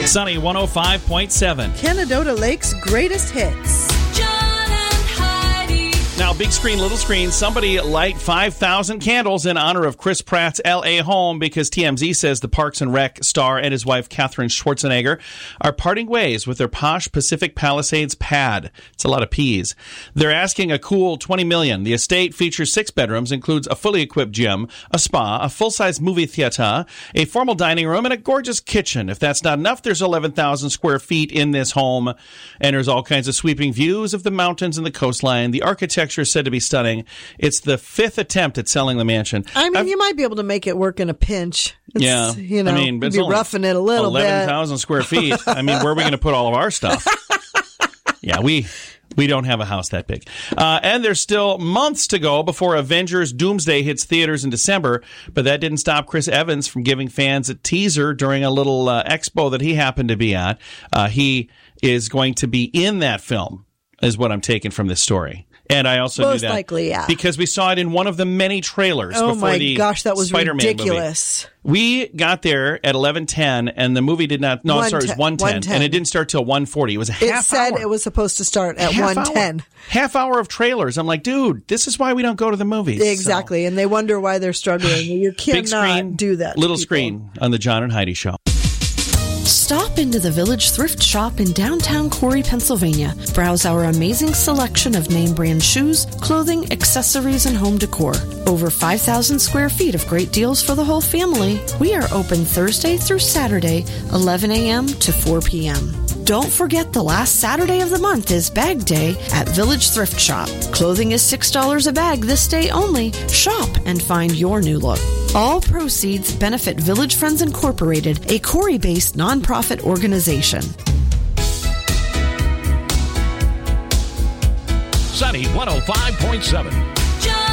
Sunny 105.7. Canadota Lake's greatest hits. Now, big screen, little screen, somebody light 5,000 candles in honor of Chris Pratt's L.A. home because TMZ says the Parks and Rec star and his wife, Katherine Schwarzenegger, are parting ways with their posh Pacific Palisades pad. It's a lot of P's. They're asking a cool $20 million. The estate features 6 bedrooms, includes a fully equipped gym, a spa, a full-size movie theater, a formal dining room, and a gorgeous kitchen. If that's not enough, there's 11,000 square feet in this home, and there's all kinds of sweeping views of the mountains and the coastline. The architecture is said to be stunning. It's the 5th attempt at selling the mansion. I mean, you might be able to make it work in a pinch. It's, yeah. You know, I mean, but it's you're roughing it a little 11,000 square feet. I mean, where are we going to put all of our stuff? Yeah, we don't have a house that big. And there's still months to go before Avengers Doomsday hits theaters in December, but that didn't stop Chris Evans from giving fans a teaser during a little expo that he happened to be at. He is going to be in that film, is what I'm taking from this story. And I also knew that likely, yeah, because we saw it in one of the many trailers before the that was Spider-Man ridiculous. Movie. We got there at 11:10, and the movie did not. No, sorry, it was 1:10, and it didn't start till 1:40. It was a half hour. It said it was supposed to start at 1:10. Half hour of trailers. I'm like, dude, this is why we don't go to the movies. Exactly, and they wonder why they're struggling. You cannot big screen, do that. Little screen on the John and Heidi Show. Stop into the Village Thrift Shop in downtown Corey, Pennsylvania. Browse our amazing selection of name brand shoes, clothing, accessories, and home decor. Over 5,000 square feet of great deals for the whole family. We are open Thursday through Saturday, 11 a.m. to 4 p.m. Don't forget the last Saturday of the month is Bag Day at Village Thrift Shop. Clothing is $6 a bag this day only. Shop and find your new look. All proceeds benefit Village Friends Incorporated, a Corey-based nonprofit organization. Sunny 105.7.